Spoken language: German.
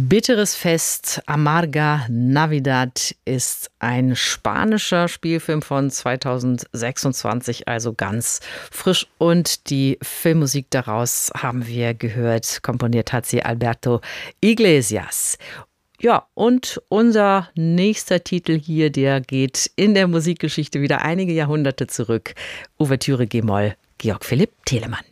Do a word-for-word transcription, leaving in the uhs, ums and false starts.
Bitteres Fest, Amarga Navidad, ist ein spanischer Spielfilm von zweitausendsechsundzwanzig, also ganz frisch. Und die Filmmusik daraus haben wir gehört, komponiert hat sie Alberto Iglesias. Ja, und unser nächster Titel hier, der geht in der Musikgeschichte wieder einige Jahrhunderte zurück. Ouvertüre G-Moll, Georg Philipp Telemann.